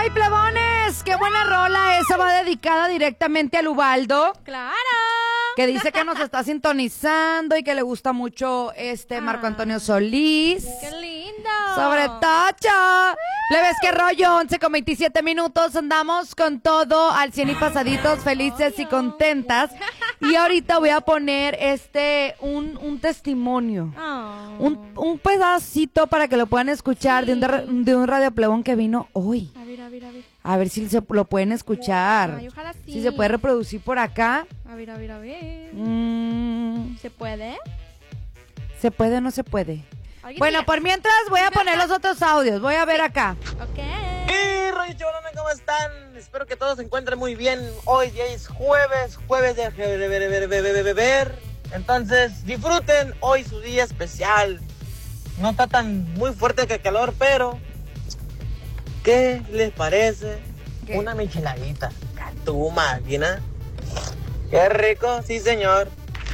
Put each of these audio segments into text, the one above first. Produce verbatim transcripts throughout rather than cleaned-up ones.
¡Ay, plebones! ¡Qué buena rola! Esa va dedicada directamente a Ubaldo. ¡Claro! Que dice que nos está sintonizando y que le gusta mucho este Marco Antonio Solís. ¡Qué lindo! ¡Sobre tacha! Plebes, qué rollo, once con veintisiete minutos, andamos con todo al cien y pasaditos, felices y contentas. Y ahorita voy a poner este, un, un testimonio, Oh. un, un pedacito para que lo puedan escuchar, sí, de, un, de, de un radio plebón que vino hoy. A ver, a ver, a ver. A ver si se lo pueden escuchar. Ay, ojalá sí. Si se puede reproducir por acá. A ver, a ver, a ver. Mm, ¿Se puede? ¿Se puede o no se puede? Bueno, diga? por mientras voy a poner los otros audios. Voy a ver acá. Ok. Y rollo chavalón, ¿cómo están? Espero que todos se encuentren muy bien. Hoy ya es jueves, jueves de beber. Entonces, disfruten hoy su día especial. No está tan muy fuerte que el calor, pero ¿qué les parece? ¿Qué? Una micheladita. Tu máquina. Qué rico, sí señor.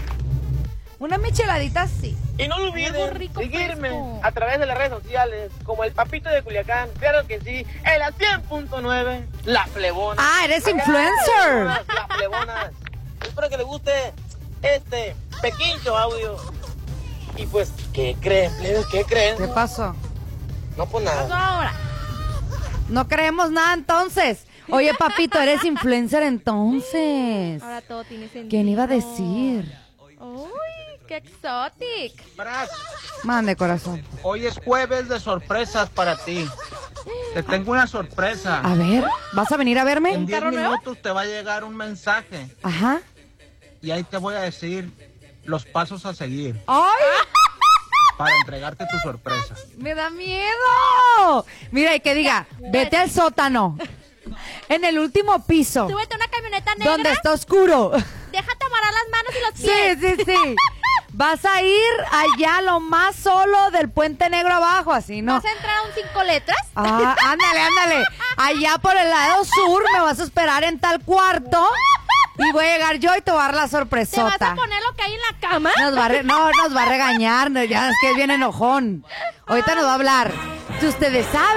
Una micheladita, sí. Y no lo olviden rico, seguirme fresco. a través de las redes sociales como el Papito de Culiacán, claro que sí, en la cien punto nueve, La Plebona. Ah, eres influencer. La Plebona. Espero que les guste este pequeño audio. Y pues, ¿qué creen, plebes? ¿Qué creen? ¿Qué pasó? No, pues ¿Qué pasó nada. ahora? No creemos nada entonces. Oye, papito, eres influencer entonces. Ahora todo tiene sentido. ¿Quién iba a decir? ¡Uy, qué exotic! Bras, Mande, corazón. hoy es jueves de sorpresas para ti. Te tengo una sorpresa. A ver, ¿vas a venir a verme? En diez carro nuevo? minutos te va a llegar un mensaje Ajá. y ahí te voy a decir los pasos a seguir ¡Ay! para entregarte tu sorpresa. ¡Me da miedo! Mira, y que diga, vete al sótano. En el último piso. Súbete a una camioneta negra. Donde está oscuro. Déjate amarrar las manos y los Sí, pies. sí, sí. Vas a ir allá lo más solo del Puente Negro abajo, así, ¿no? ¿Vas a entrar a un cinco letras? Ah, ándale, ándale. Allá por el lado sur me vas a esperar en tal cuarto y voy a llegar yo y te voy a dar la ¿Te sorpresota. vas a poner lo que hay en la cama? Nos va a re- no, nos va a regañar, no, ya es que es bien enojón. Ahorita nos va a hablar. Si ustedes saben.